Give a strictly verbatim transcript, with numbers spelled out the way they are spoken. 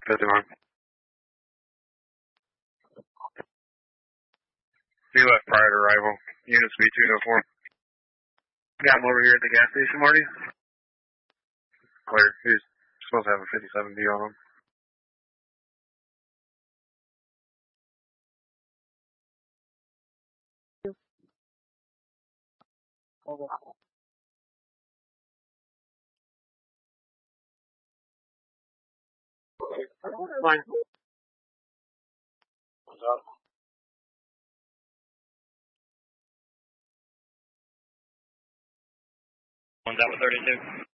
fifty-one. He left prior to arrival. Units B two oh four. Got him over here at the gas station, Marty. Clear. He's supposed to have a fifty-seven B on him. Fine. What's up? One's out with thirty-two.